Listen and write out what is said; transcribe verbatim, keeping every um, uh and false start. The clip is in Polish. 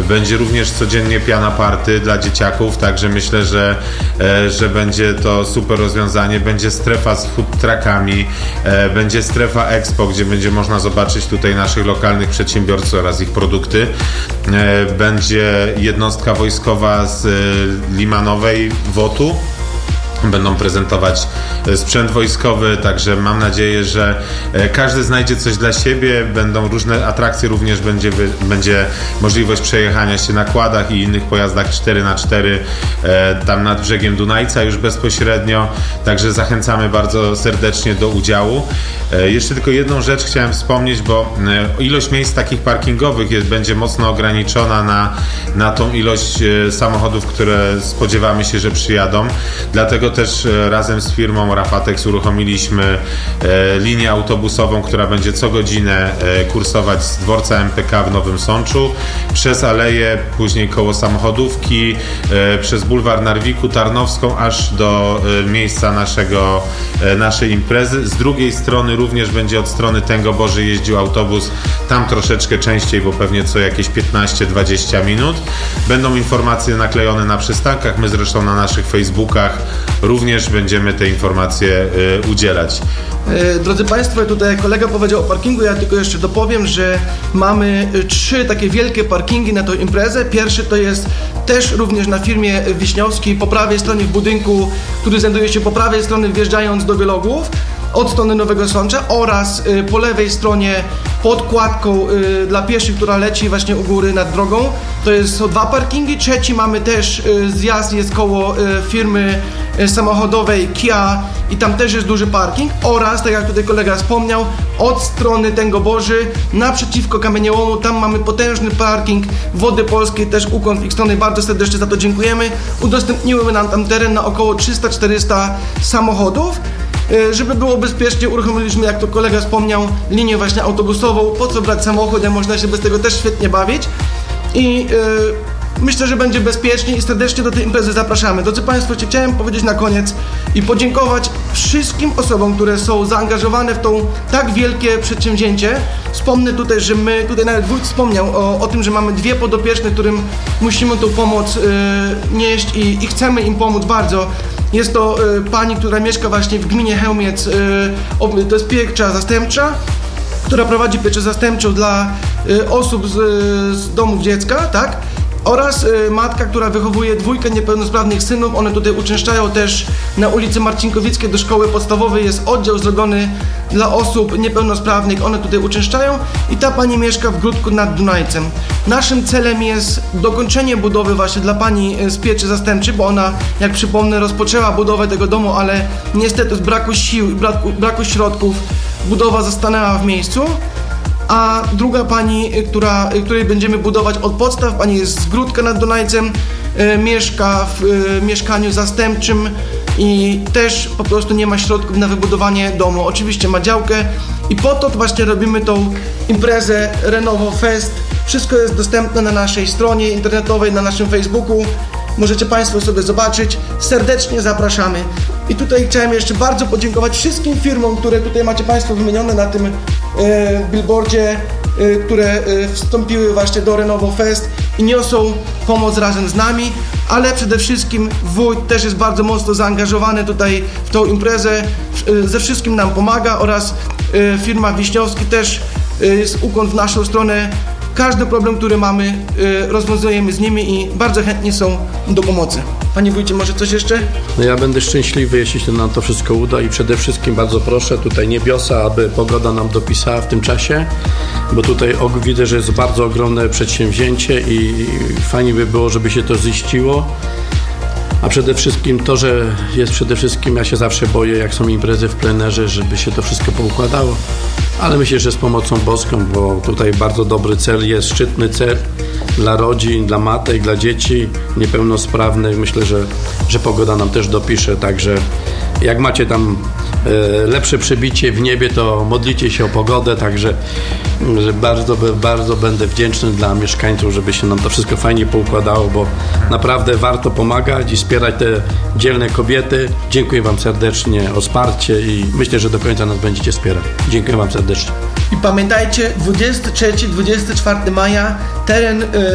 Będzie również codziennie piana party dla dzieciaków, także myślę, że, że będzie to super rozwiązanie. Będzie strefa z food truckami, będzie strefa Expo, gdzie będzie można zobaczyć tutaj naszych lokalnych przedsiębiorców oraz ich produkty. Będzie jednostka wojskowa z Limanowej Wotu. Będą prezentować sprzęt wojskowy, także mam nadzieję, że każdy znajdzie coś dla siebie. Będą różne atrakcje, również będzie, będzie możliwość przejechania się na kładach i innych pojazdach cztery na cztery tam nad brzegiem Dunajca już bezpośrednio, także zachęcamy bardzo serdecznie do udziału. Jeszcze tylko jedną rzecz chciałem wspomnieć, bo ilość miejsc takich parkingowych jest, będzie mocno ograniczona na, na tą ilość samochodów, które spodziewamy się, że przyjadą, dlatego też razem z firmą Rafatex uruchomiliśmy e, linię autobusową, która będzie co godzinę e, kursować z dworca M P K w Nowym Sączu przez Aleję, później koło Samochodówki, e, przez bulwar Narwiku, Tarnowską, aż do e, miejsca naszego, e, naszej imprezy. Z drugiej strony również będzie od strony Tęgoborzy jeździł autobus, tam troszeczkę częściej, bo pewnie co jakieś piętnaście dwadzieścia minut. Będą informacje naklejone na przystankach, my zresztą na naszych Facebookach również będziemy te informacje y, udzielać. Drodzy Państwo, tutaj kolega powiedział o parkingu, ja tylko jeszcze dopowiem, że mamy trzy takie wielkie parkingi na tą imprezę. Pierwszy to jest też również na firmie Wiśniowskiej, po prawej stronie w budynku, który znajduje się po prawej stronie wjeżdżając do Wielogłów, od strony Nowego Sącza, oraz y, po lewej stronie pod kładką y, dla pieszych, która leci właśnie u góry nad drogą. To jest, są dwa parkingi. Trzeci mamy też y, zjazd, jest koło y, firmy y, samochodowej Kia i tam też jest duży parking, oraz, tak jak tutaj kolega wspomniał, od strony Tęgoborzy naprzeciwko Kamieniołomu, tam mamy potężny parking Wody Polskiej, też ukłon w ich stronę, bardzo serdecznie za to dziękujemy. Udostępniły nam tam teren na około trzysta czterysta samochodów. Żeby było bezpiecznie, uruchomiliśmy, jak to kolega wspomniał, linię właśnie autobusową. Po co brać samochód, jak można się bez tego też świetnie bawić. I yy, myślę, że będzie bezpiecznie i serdecznie do tej imprezy zapraszamy. Drodzy Państwo, chciałem powiedzieć na koniec i podziękować wszystkim osobom, które są zaangażowane w tą tak wielkie przedsięwzięcie. Wspomnę tutaj, że my, tutaj nawet wójt wspomniał o, o tym, że mamy dwie podopieczne, którym musimy tą pomoc yy, nieść i, i chcemy im pomóc bardzo. Jest to y, pani, która mieszka właśnie w gminie Chełmiec, y, to jest piecza zastępcza, która prowadzi pieczę zastępczą dla y, osób z, z domów dziecka, tak? Oraz y, matka, która wychowuje dwójkę niepełnosprawnych synów. One tutaj uczęszczają też na ulicy Marcinkowieckiej do szkoły podstawowej. Jest oddział zrobiony dla osób niepełnosprawnych. One tutaj uczęszczają i ta pani mieszka w Gródku nad Dunajcem. Naszym celem jest dokończenie budowy właśnie dla pani z pieczy zastępczej, bo ona, jak przypomnę, rozpoczęła budowę tego domu, ale niestety z braku sił i braku, braku środków budowa zastanęła w miejscu. A druga pani, która, której będziemy budować od podstaw, pani jest z Gródka nad Dunajcem, e, mieszka w e, mieszkaniu zastępczym i też po prostu nie ma środków na wybudowanie domu. Oczywiście ma działkę i po to właśnie robimy tą imprezę Renovo Fest. Wszystko jest dostępne na naszej stronie internetowej, na naszym Facebooku. Możecie Państwo sobie zobaczyć. Serdecznie zapraszamy. I tutaj chciałem jeszcze bardzo podziękować wszystkim firmom, które tutaj macie Państwo wymienione na tym e, billboardzie, e, które e, wstąpiły właśnie do Renovo Fest i niosą pomoc razem z nami, ale przede wszystkim wójt też jest bardzo mocno zaangażowany tutaj w tą imprezę, e, ze wszystkim nam pomaga, oraz e, firma Wiśniowski też e, jest ukłon w naszą stronę. Każdy problem, który mamy, y, rozwiązujemy z nimi i bardzo chętni są do pomocy. Panie wójcie, może coś jeszcze? No ja będę szczęśliwy, jeśli się nam to wszystko uda i przede wszystkim bardzo proszę tutaj niebiosa, aby pogoda nam dopisała w tym czasie, bo tutaj widzę, że jest bardzo ogromne przedsięwzięcie i fajnie by było, żeby się to ziściło. A przede wszystkim to, że jest przede wszystkim, ja się zawsze boję, jak są imprezy w plenerze, żeby się to wszystko poukładało. Ale myślę, że z pomocą boską, bo tutaj bardzo dobry cel jest, szczytny cel dla rodzin, dla matek, dla dzieci niepełnosprawnych. Myślę, że, że pogoda nam też dopisze, także jak macie tam e, lepsze przebicie w niebie, to modlicie się o pogodę, także że bardzo, bardzo będę wdzięczny dla mieszkańców, żeby się nam to wszystko fajnie poukładało, bo naprawdę warto pomagać i wspierać te dzielne kobiety. Dziękuję Wam serdecznie o wsparcie i myślę, że do końca nas będziecie wspierać. Dziękuję Wam serdecznie. I pamiętajcie, dwudziestego trzeciego do dwudziestego czwartego maja teren y,